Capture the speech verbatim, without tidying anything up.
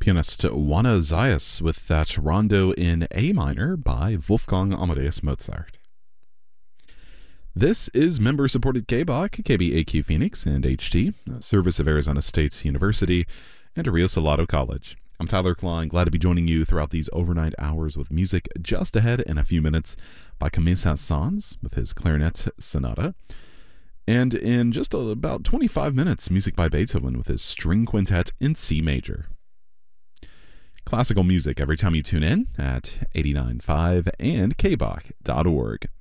Pianist Juana Zayas with that rondo in A minor by Wolfgang Amadeus Mozart. This is member-supported K B A Q, K B A Q Phoenix, and H T, a service of Arizona State University and Rio Salado College. I'm Tyler Klein, glad to be joining you throughout these overnight hours with music. Just ahead in a few minutes by Camille Saint-Saëns with his clarinet sonata. And in just about twenty-five minutes, music by Beethoven with his string quintet in C major. Classical music every time you tune in at eighty-nine point five and K B A Q dot org.